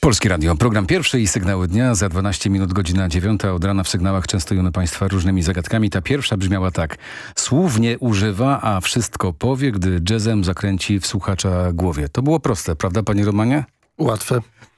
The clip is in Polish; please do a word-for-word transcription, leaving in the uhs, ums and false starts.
Polskie Radio, program pierwszy i sygnały dnia. Za dwanaście minut godzina dziewiąta. Od rana w sygnałach częstujemy Państwa różnymi zagadkami. Ta pierwsza brzmiała tak. Słów nie używa, a wszystko powie, gdy jazzem zakręci w słuchacza głowie. To było proste, prawda, panie Romanie? Łatwe.